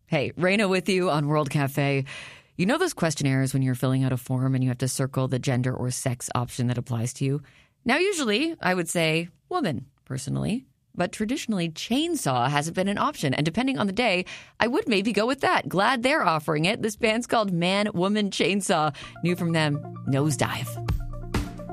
Hey, Raina with you on World Cafe. You know those questionnaires when you're filling out a form and you have to circle the gender or sex option that applies to you? Now, usually I would say woman, personally. But traditionally, chainsaw hasn't been an option. And depending on the day, I would maybe go with that. Glad they're offering it. This band's called Man Woman Chainsaw. New from them, Nosedive.